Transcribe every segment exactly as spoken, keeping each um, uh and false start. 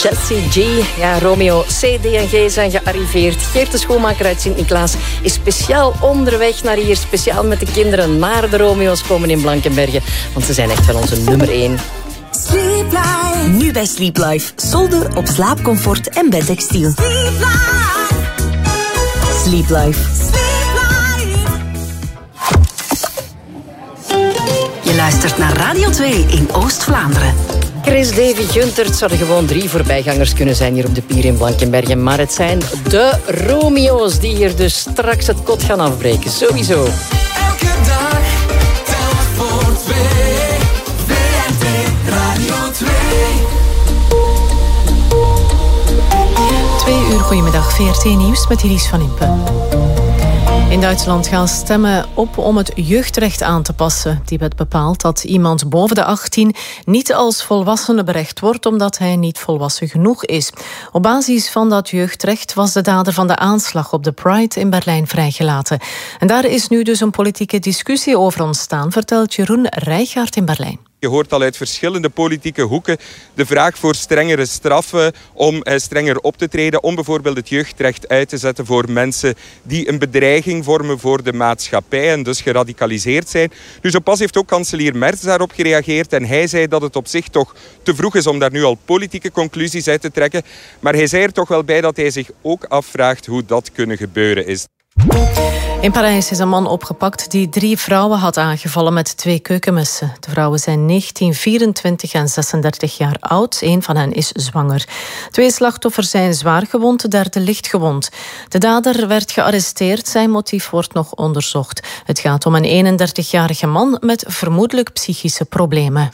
Jessie G, ja, Romeo, C, D en G zijn gearriveerd. Geert de Schoenmaker uit Sint-Niklaas is speciaal onderweg naar hier. Speciaal met de kinderen naar de Romeo's komen in Blankenberge. Want ze zijn echt wel onze nummer één. Sleep Life. Nu bij Sleep Life. Zolder op slaapcomfort en bedtextiel. Sleep Life. Sleep Life. Sleep Life. Je luistert naar Radio twee in Oost-Vlaanderen. Chris, Davy, Gunther, het zouden gewoon drie voorbijgangers kunnen zijn hier op de pier in Blankenbergen. Maar het zijn de Romeo's die hier dus straks het kot gaan afbreken. Sowieso. Elke dag, telk voor twee. V R T Radio twee. Twee uur, goedemiddag. V R T Nieuws met Iris van Impe. In Duitsland gaan stemmen op om het jeugdrecht aan te passen. Die wet bepaalt dat iemand boven de achttien niet als volwassene berecht wordt omdat hij niet volwassen genoeg is. Op basis van dat jeugdrecht was de dader van de aanslag op de Pride in Berlijn vrijgelaten. En daar is nu dus een politieke discussie over ontstaan, vertelt Jeroen Rijgaard in Berlijn. Je hoort al uit verschillende politieke hoeken de vraag voor strengere straffen, om eh, strenger op te treden, om bijvoorbeeld het jeugdrecht uit te zetten voor mensen die een bedreiging vormen voor de maatschappij en dus geradicaliseerd zijn. Nu, zo pas heeft ook kanselier Merz daarop gereageerd en hij zei dat het op zich toch te vroeg is om daar nu al politieke conclusies uit te trekken. Maar hij zei er toch wel bij dat hij zich ook afvraagt hoe dat kunnen gebeuren is. In Parijs is een man opgepakt die drie vrouwen had aangevallen met twee keukenmessen. De vrouwen zijn negentien, vierentwintig en zesendertig jaar oud. Eén van hen is zwanger. Twee slachtoffers zijn zwaar gewond, de derde licht gewond. De dader werd gearresteerd, zijn motief wordt nog onderzocht. Het gaat om een eenendertigjarige man met vermoedelijk psychische problemen.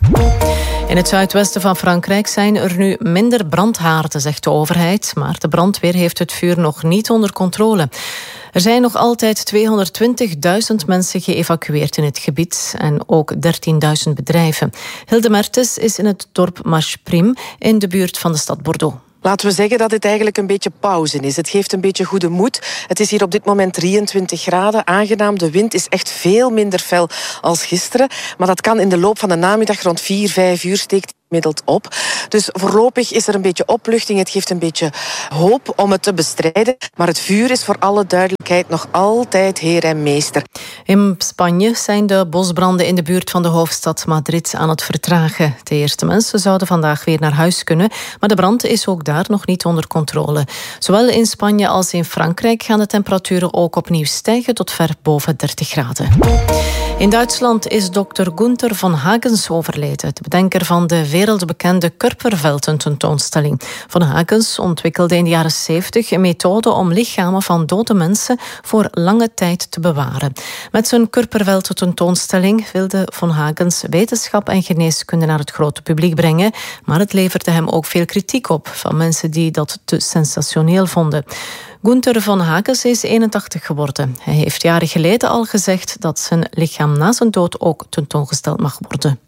In het zuidwesten van Frankrijk zijn er nu minder brandhaarden, zegt de overheid. Maar de brandweer heeft het vuur nog niet onder controle. Er zijn nog altijd tweehonderdtwintigduizend mensen geëvacueerd in het gebied en ook dertienduizend bedrijven. Hilde Mertens is in het dorp Masprim in de buurt van de stad Bordeaux. Laten we zeggen dat het eigenlijk een beetje pauze is. Het geeft een beetje goede moed. Het is hier op dit moment drieëntwintig graden. Aangenaam, de wind is echt veel minder fel als gisteren. Maar dat kan in de loop van de namiddag rond vier, vijf uur steekt gemiddeld op. Dus voorlopig is er een beetje opluchting. Het geeft een beetje hoop om het te bestrijden. Maar het vuur is voor alle duidelijkheid nog altijd heer en meester. In Spanje zijn de bosbranden in de buurt van de hoofdstad Madrid aan het vertragen. De eerste mensen zouden vandaag weer naar huis kunnen, maar de brand is ook daar nog niet onder controle. Zowel in Spanje als in Frankrijk gaan de temperaturen ook opnieuw stijgen tot ver boven dertig graden. In Duitsland is dokter Gunther von Hagens overleden, de bedenker van de wereldbekende Körperwelten-tentoonstelling. Von Hagens ontwikkelde in de jaren zeventig een methode om lichamen van dode mensen voor lange tijd te bewaren. Met zijn Körperwelten-tentoonstelling wilde Von Hagens wetenschap en geneeskunde naar het grote publiek brengen, maar het leverde hem ook veel kritiek op van mensen die dat te sensationeel vonden. Gunther von Hagens is eenentachtig geworden. Hij heeft jaren geleden al gezegd dat zijn lichaam na zijn dood ook tentoongesteld mag worden.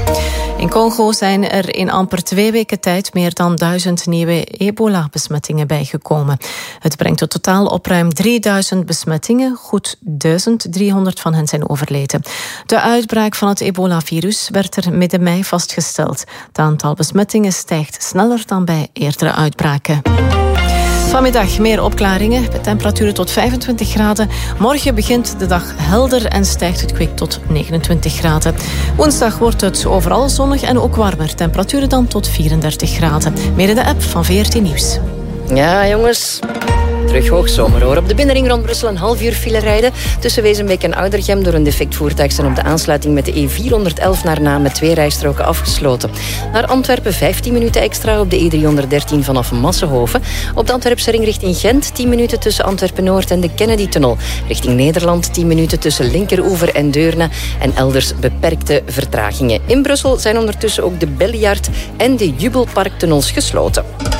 In Congo zijn er in amper twee weken tijd meer dan duizend nieuwe ebola-besmettingen bijgekomen. Het brengt het totaal op ruim drieduizend besmettingen. Goed duizend driehonderd van hen zijn overleden. De uitbraak van het ebola-virus werd er midden mei vastgesteld. Het aantal besmettingen stijgt sneller dan bij eerdere uitbraken. Vanmiddag meer opklaringen, met temperaturen tot vijfentwintig graden. Morgen begint de dag helder en stijgt het kwik tot negenentwintig graden. Woensdag wordt het overal zonnig en ook warmer. Temperaturen dan tot vierendertig graden. Meer in de app van V R T Nieuws. Ja, jongens. Terug hoogzomer hoor. Op de binnenring rond Brussel een half uur file rijden. Tussen Wezenbeek en Oudergem door een defect voertuig zijn op de aansluiting met de E vierhonderdelf naar Naam met twee rijstroken afgesloten. Naar Antwerpen vijftien minuten extra op de E driehonderddertien vanaf Massenhoven. Op de Antwerpse ring richting Gent tien minuten tussen Antwerpen-Noord en de Kennedy-tunnel. Richting Nederland tien minuten tussen Linkeroever en Deurne en elders beperkte vertragingen. In Brussel zijn ondertussen ook de Belliard en de Jubelparktunnels gesloten.